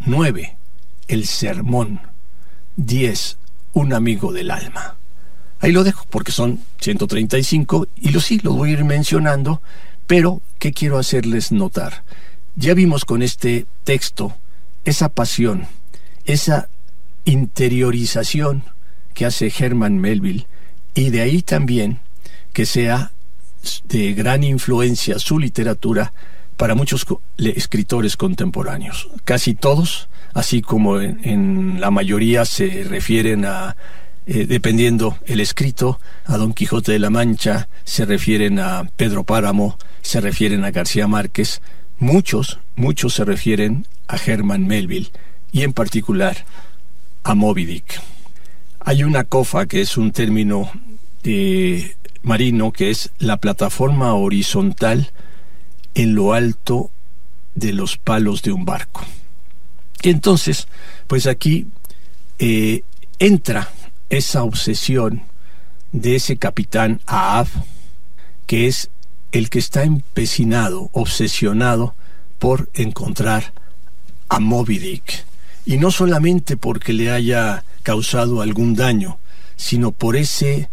9. El sermón. 10. Un amigo del alma. Ahí lo dejo porque son 135 y los voy a ir mencionando, pero ¿qué quiero hacerles notar? Ya vimos con este texto esa pasión, esa interiorización que hace Herman Melville, y de ahí también que sea de gran influencia su literatura para muchos escritores contemporáneos. Casi todos, así como en la mayoría se refieren a, dependiendo el escrito, a Don Quijote de la Mancha, se refieren a Pedro Páramo, se refieren a García Márquez, muchos se refieren a Herman Melville, y en particular a Moby Dick. Hay una cofa, que es un término marino, que es la plataforma horizontal en lo alto de los palos de un barco. Y entonces, pues aquí entra esa obsesión de ese capitán Ahab, que es el que está empecinado, obsesionado por encontrar a Moby Dick. Y no solamente porque le haya causado algún daño, sino por ese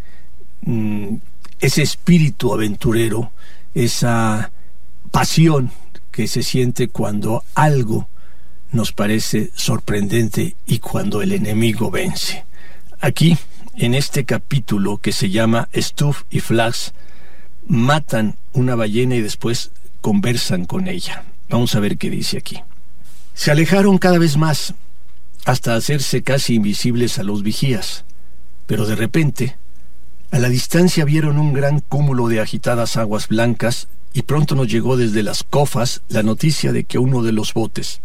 espíritu aventurero, esa pasión que se siente cuando algo nos parece sorprendente y cuando el enemigo vence. Aquí, en este capítulo que se llama Stuff y Flax, matan una ballena y después conversan con ella. Vamos a ver qué dice aquí. Se alejaron cada vez más, hasta hacerse casi invisibles a los vigías, pero de repente, a la distancia vieron un gran cúmulo de agitadas aguas blancas, y pronto nos llegó desde las cofas la noticia de que uno de los botes,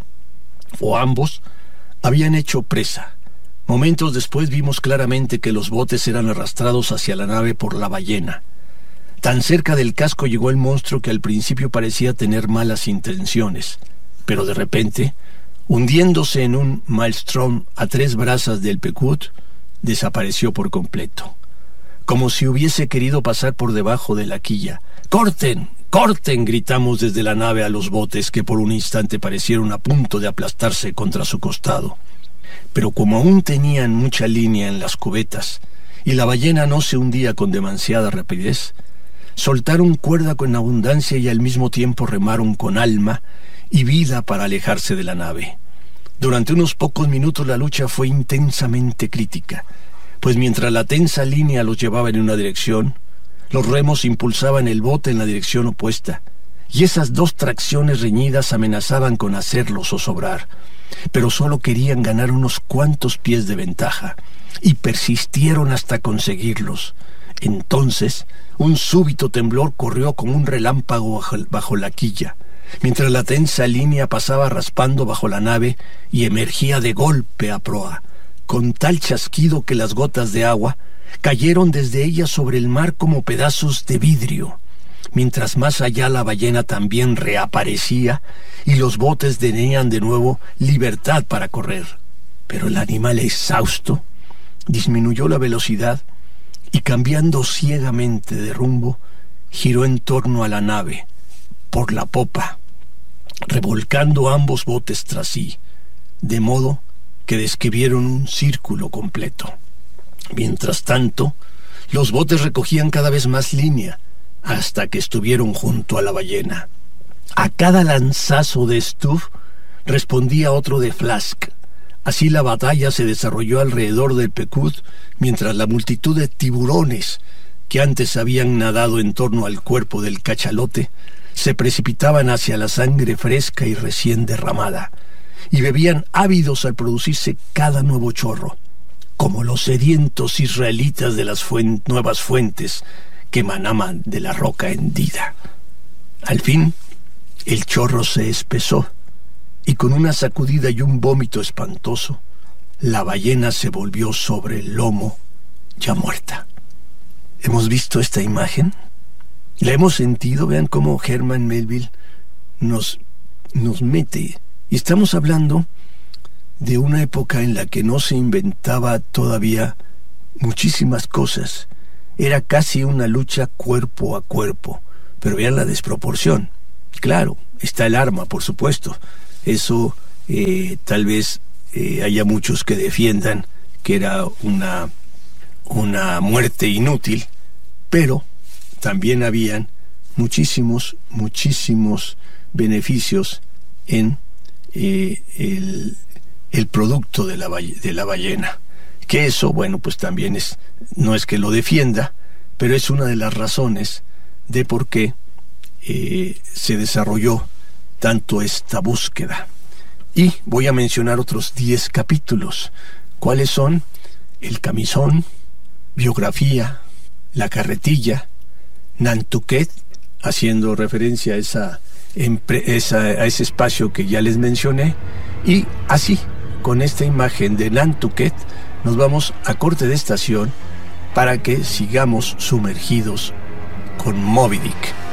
o ambos, habían hecho presa. Momentos después vimos claramente que los botes eran arrastrados hacia la nave por la ballena. Tan cerca del casco llegó el monstruo que al principio parecía tener malas intenciones, pero de repente, hundiéndose en un maelstrom a 3 brazas del Pequod, desapareció por completo, como si hubiese querido pasar por debajo de la quilla. ¡Corten! ¡Corten!, gritamos desde la nave a los botes, que por un instante parecieron a punto de aplastarse contra su costado. Pero como aún tenían mucha línea en las cubetas y la ballena no se hundía con demasiada rapidez, soltaron cuerda con abundancia y al mismo tiempo remaron con alma y vida para alejarse de la nave. Durante unos pocos minutos la lucha fue intensamente crítica, pues mientras la tensa línea los llevaba en una dirección, los remos impulsaban el bote en la dirección opuesta, y esas 2 tracciones reñidas amenazaban con hacerlos zozobrar, pero solo querían ganar unos cuantos pies de ventaja, y persistieron hasta conseguirlos. Entonces, un súbito temblor corrió como un relámpago bajo la quilla, mientras la tensa línea pasaba raspando bajo la nave y emergía de golpe a proa, con tal chasquido que las gotas de agua cayeron desde ella sobre el mar como pedazos de vidrio, mientras más allá la ballena también reaparecía y los botes tenían de nuevo libertad para correr. Pero el animal exhausto disminuyó la velocidad y, cambiando ciegamente de rumbo, giró en torno a la nave, por la popa, revolcando ambos botes tras sí, de modo que describieron un círculo completo. Mientras tanto, los botes recogían cada vez más línea, hasta que estuvieron junto a la ballena. A cada lanzazo de Stuff respondía otro de Flask. Así la batalla se desarrolló alrededor del Pequod, mientras la multitud de tiburones que antes habían nadado en torno al cuerpo del cachalote se precipitaban hacia la sangre fresca y recién derramada, y bebían ávidos al producirse cada nuevo chorro, como los sedientos israelitas de las nuevas fuentes que emanaban de la roca hendida. Al fin, el chorro se espesó, y con una sacudida y un vómito espantoso, la ballena se volvió sobre el lomo, ya muerta. ¿Hemos visto esta imagen? ¿La hemos sentido? Vean cómo Herman Melville nos mete. Y estamos hablando de una época en la que no se inventaba todavía muchísimas cosas. Era casi una lucha cuerpo a cuerpo. Pero vean la desproporción. Claro, está el arma, por supuesto. Eso Tal vez haya muchos que defiendan que era una muerte inútil, pero también habían muchísimos beneficios en el producto de la ballena. Que eso, bueno, pues también no es que lo defienda, pero es una de las razones de por qué se desarrolló tanto esta búsqueda. Y voy a mencionar otros 10 capítulos. ¿Cuáles son? El camisón, biografía, la carretilla, Nantucket, haciendo referencia a ese espacio que ya les mencioné. Y así, con esta imagen de Nantucket, nos vamos a corte de estación para que sigamos sumergidos con Moby Dick.